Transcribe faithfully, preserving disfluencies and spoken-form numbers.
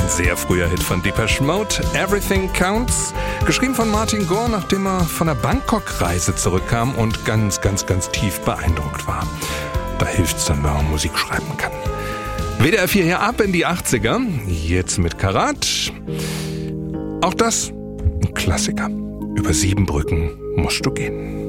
sehr früher Hit von Depeche Mode, Everything Counts. Geschrieben von Martin Gore, nachdem er von der Bangkok-Reise zurückkam und ganz, ganz, ganz tief beeindruckt war. Da hilft's dann, wenn man Musik schreiben kann. W D R vier hier ab in die achtziger, jetzt mit Karat. Auch das ein Klassiker. Über sieben Brücken musst du gehen.